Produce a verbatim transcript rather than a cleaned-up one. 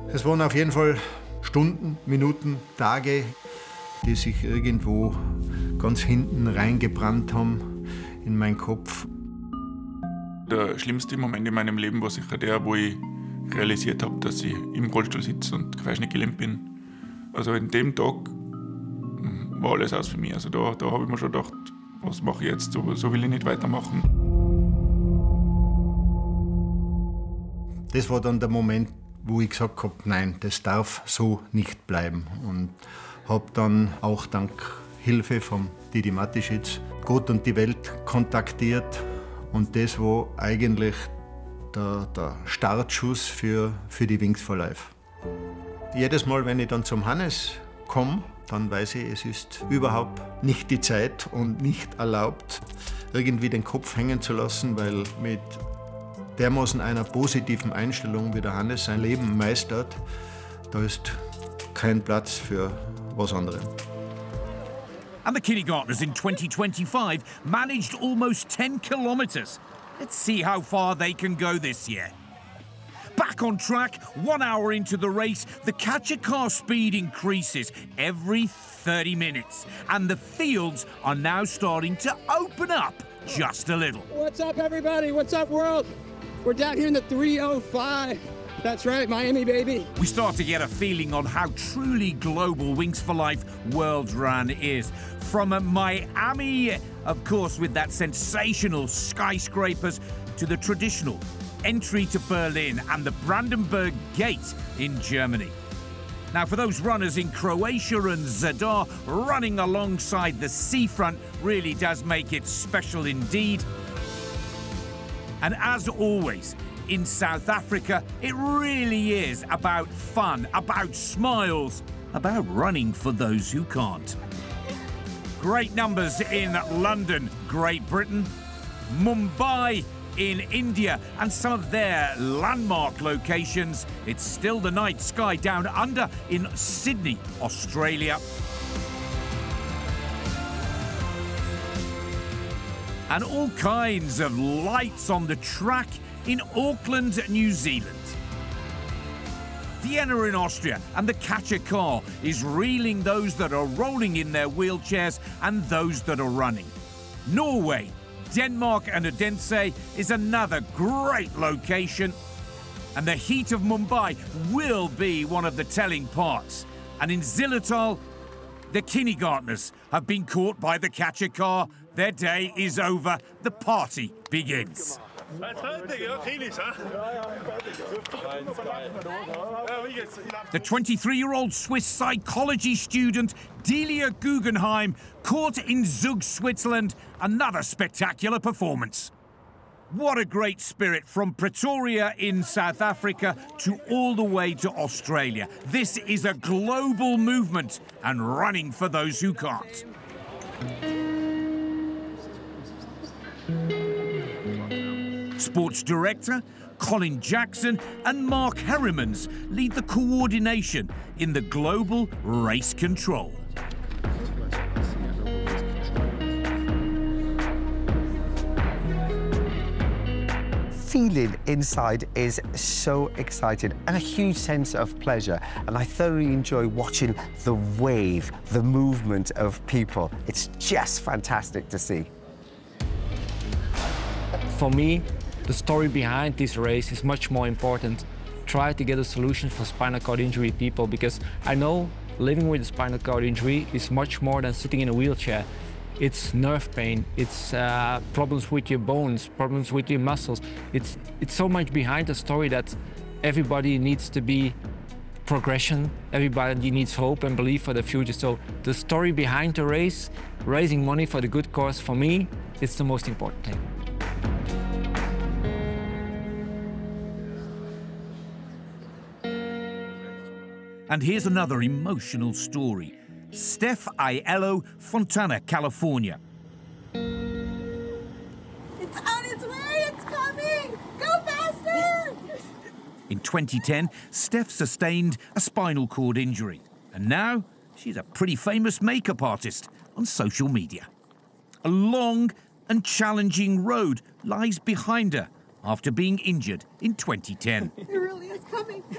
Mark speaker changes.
Speaker 1: Es waren auf jeden Fall Stunden, Minuten, Tage, die sich irgendwo ganz hinten reingebrannt haben in meinen Kopf.
Speaker 2: Der schlimmste Moment in meinem Leben war sicher der, wo ich realisiert habe, dass ich im Rollstuhl sitze und quasi gelähmt bin. Also in dem Tag war alles aus für mich. Also da, da habe ich mir schon gedacht, was mache ich jetzt? So, so will ich nicht weitermachen.
Speaker 1: Das war dann der Moment, wo ich gesagt habe, nein, das darf so nicht bleiben. Und habe dann auch dank Hilfe von Didi Matischitz Gott und die Welt kontaktiert. Und das war eigentlich der, der Startschuss für, für die Wings for Life. Jedes Mal, wenn ich dann zum Hannes komme, dann weiß ich, es ist überhaupt nicht die Zeit und nicht erlaubt, irgendwie den Kopf hängen zu lassen, weil mit dermaßen einer positiven Einstellung, wie der Hannes sein Leben meistert, da ist kein Platz für was anderes.
Speaker 3: And the kindergartners in twenty twenty-five managed almost ten kilometres. Let's see how far they can go this year. Back on track, one hour into the race, the catcher car speed increases every thirty minutes, and the fields are now starting to open up just a little.
Speaker 4: What's up, everybody? What's up, world? We're down here in the three oh five. That's right, Miami, baby.
Speaker 3: We start to get a feeling on how truly global Wings for Life World Run is. From Miami, of course, with that sensational skyscrapers, to the traditional entry to Berlin and the Brandenburg Gate in Germany. Now, for those runners in Croatia and Zadar, running alongside the seafront really does make it special indeed. And as always, in South Africa, it really is about fun, about smiles, about running for those who can't. Great numbers in London, Great Britain, Mumbai in India, and some of their landmark locations. It's still the night sky down under in Sydney, Australia. And all kinds of lights on the track in Auckland, New Zealand. Vienna in Austria, and the catcher car is reeling those that are rolling in their wheelchairs and those that are running. Norway, Denmark and Odense is another great location, and the heat of Mumbai will be one of the telling parts. And in Zillertal, the kindergartners have been caught by the catcher car. Their day is over. The party begins. The twenty-three-year-old Swiss psychology student Delia Guggenheim caught in Zug, Switzerland. Another spectacular performance. What a great spirit from Pretoria in South Africa to all the way to Australia. This is a global movement and running for those who can't. Sports director Colin Jackson and Mark Herrimans lead the coordination in the global race control.
Speaker 5: Feeling inside is so exciting and a huge sense of pleasure, and I thoroughly enjoy watching the wave, the movement of people. It's just fantastic to see.
Speaker 6: For me, the story behind this race is much more important. Try to get a solution for spinal cord injury people, because I know living with a spinal cord injury is much more than sitting in a wheelchair. It's nerve pain, it's uh, problems with your bones, problems with your muscles. It's, it's so much behind the story that everybody needs to be progression, everybody needs hope and belief for the future. So the story behind the race, raising money for the good cause, for me, it's the most important thing.
Speaker 3: And here's another emotional story. Steph Aiello, Fontana, California.
Speaker 7: It's on its way, it's coming! Go faster!
Speaker 3: In twenty ten, Steph sustained a spinal cord injury. And now, she's a pretty famous makeup artist on social media. A long and challenging road lies behind her after being injured in twenty ten.
Speaker 7: It really is coming.